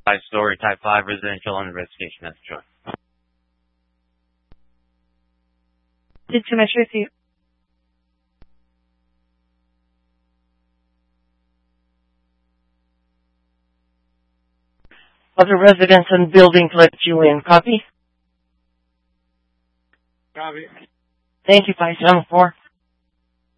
5-story Type 5 residential on investigation as joined. Did Commissioner see? Other residents and buildings let you in. Copy? Copy. Thank you, 574.